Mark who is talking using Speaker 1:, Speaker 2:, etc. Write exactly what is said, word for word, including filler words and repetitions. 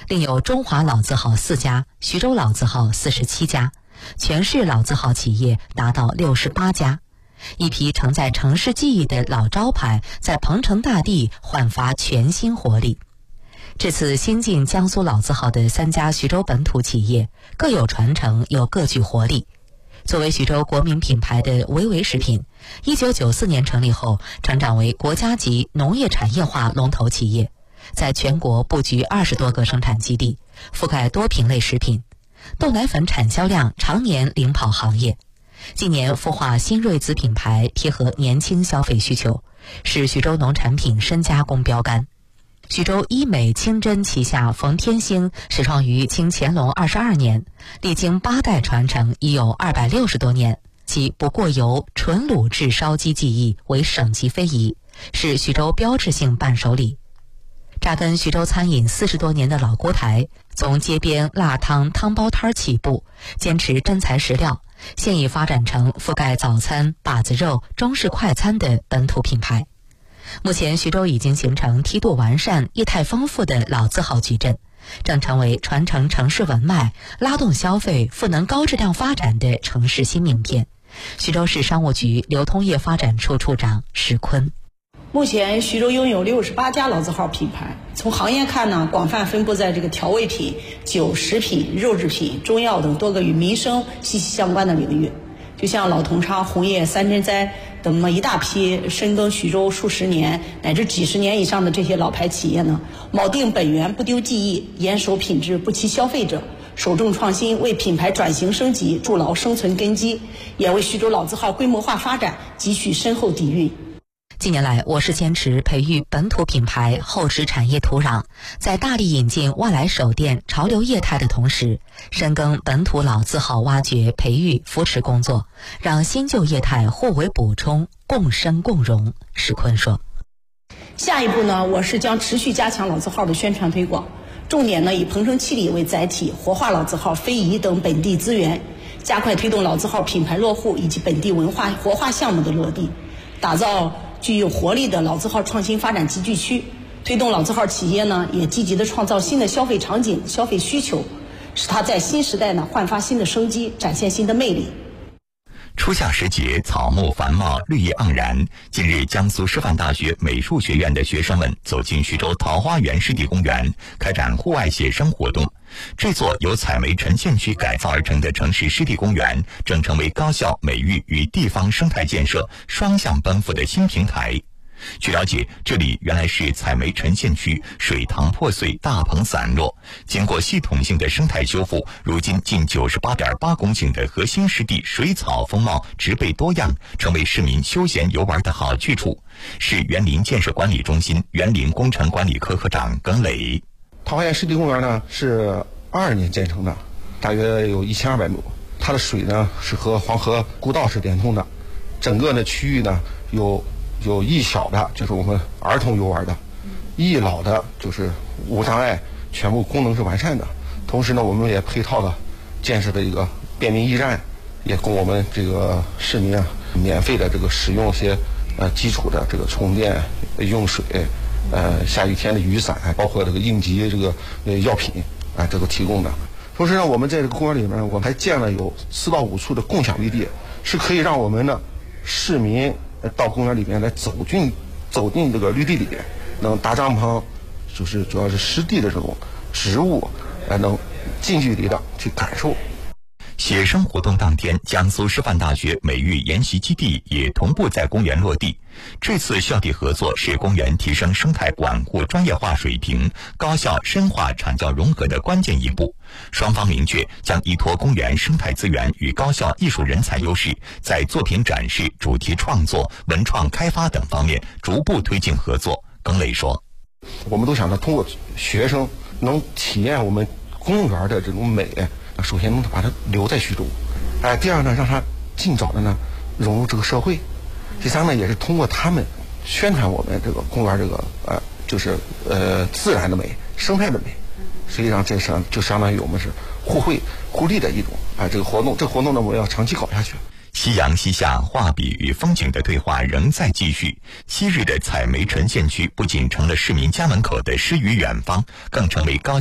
Speaker 1: 另有中华老字号四家，徐州老字号四十七家，全市老字号企业达到六十八家。一批承载城市记忆的老招牌在鹏城大地焕发全新活力。这次新进江苏老字号的三家徐州本土企业各有传承，又各具活力。作为徐州国民品牌的维维食品，一九九四年成立后成长为国家级农业产业化龙头企业，在全国布局二十多个生产基地，覆盖多品类食品，豆奶粉产销量常年领跑行业。近年孵化新锐子品牌，贴合年轻消费需求，是徐州农产品深加工标杆。徐州医美清真旗下冯天兴始创于清乾隆二十二年，历经八代传承，已有二百六十多年。其不过油、纯卤制烧鸡技艺为省级非遗，是徐州标志性伴手礼。扎根徐州餐饮四十多年的老锅台，从街边辣汤汤包摊起步，坚持真材实料，现已发展成覆盖早餐、把子肉、中式快餐的本土品牌。目前徐州已经形成梯度完善、业态丰富的老字号矩阵，正成为传承城市文脉、拉动消费、赋能高质量发展的城市新名片。徐州市商务局流通业发展处处长石坤。
Speaker 2: 目前徐州拥有六十八家老字号品牌，从行业看呢，广泛分布在这个调味品、酒、食品、肉制品、中药等多个与民生息息相关的领域。就像老同昌、红叶、三珍斋等那么一大批深耕徐州数十年乃至几十年以上的这些老牌企业呢，铆定本源不丢技艺，严守品质不欺消费者，首重创新，为品牌转型升级筑牢生存根基，也为徐州老字号规模化发展积蓄深厚底蕴。
Speaker 1: 近年来，我市坚持培育本土品牌厚植产业土壤，在大力引进外来手电、潮流业态的同时，深耕本土老字号挖掘、培育、扶持工作，让新旧业态互为补充，共生共荣。石坤说：“
Speaker 2: 下一步呢，我市将持续加强老字号的宣传推广，重点呢以鹏城七里为载体，活化老字号非遗等本地资源，加快推动老字号品牌落户以及本地文化活化项目的落地，打造具有活力的老字号创新发展集聚区，推动老字号企业呢也积极的创造新的消费场景、消费需求，使它在新时代呢焕发新的生机，展现新的魅力。”
Speaker 3: 初夏时节，草木繁茂，绿意盎然。近日，江苏师范大学美术学院的学生们走进徐州桃花源湿地公园，开展户外写生活动。这座由采煤沉县区改造而成的城市湿地公园，正成为高校美育与地方生态建设双向奔赴的新平台。据了解，这里原来是采煤沉县区，水塘破碎，大棚散落，经过系统性的生态修复，如今近 九十八点八公顷的核心湿地水草丰茂，植被多样，成为市民休闲游玩的好去处。市园林建设管理中心园林工程管理科科长耿磊：
Speaker 4: 桃花源湿地公园呢是二二年建成的，大约有一千二百亩，它的水呢是和黄河古道是连通的，整个的区域呢有有一小的就是我们儿童游玩的，一老的就是无障碍，全部功能是完善的。同时呢，我们也配套了建设的一个便民驿站，也供我们这个市民啊免费的这个使用一些呃基础的这个充电、用水、呃下雨天的雨伞，包括这个应急这个呃药品啊，这都提供的。同时呢，我们在这个公园里面，我们还建了有四到五处的共享绿地，是可以让我们的市民到公园里面来走进走进这个绿地里边，能搭帐篷，就是主要是湿地的这种植物，呃，能近距离的去感受。
Speaker 3: 写生活动当天，江苏师范大学美育研习基地也同步在公园落地。这次校地合作是公园提升生态管护专业化水平、高效深化产教融合的关键一步。双方明确将依托公园生态资源与高校艺术人才优势，在作品展示、主题创作、文创开发等方面逐步推进合作。耿磊说：“
Speaker 4: 我们都想着通过学生能体验我们公园的这种美。”首先能把它留在徐州，哎，第二呢，让它尽早的呢融入这个社会。第三呢，也是通过他们宣传我们这个公园这个呃，就是呃自然的美、生态的美。实际上这是就相当于我们是互惠互利的一种啊、呃、这个活动。这个活动呢，我们要长期搞下去。
Speaker 3: 夕阳西下，画笔与风景的对话仍在继续。昔日的采煤沉县区不仅成了市民家门口的诗与远方，更成为高